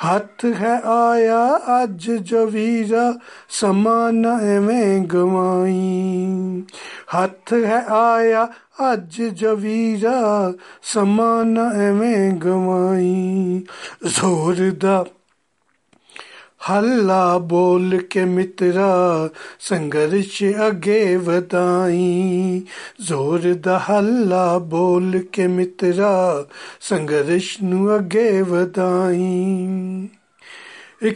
ਹੱਥ ਹੈ ਆਇਆ ਅੱਜ ਜੋ ਵੀਰਾ ਸਮਾਂ ਨਾ ਐਵੇਂ ਗਵਾਈ ਹੱਥ ਹੈ ਆਇਆ ਅੱਜ ਜੋ ਵੀਰਾ ਸਮਾਂ ਨਾ ਐਵੇਂ ਗਵਾਈ ਜ਼ੋਰ ਦਾ ਹੱਲਾ ਬੋਲ ਕੇ ਮਿੱਤਰਾ ਸੰਘਰਸ਼ ਅੱਗੇ ਵਧਾਈ ਜ਼ੋਰ ਦਾ ਹੱਲਾ ਬੋਲ ਕੇ ਮਿੱਤਰਾ ਸੰਘਰਸ਼ ਨੂੰ ਅੱਗੇ ਵਧਾਈ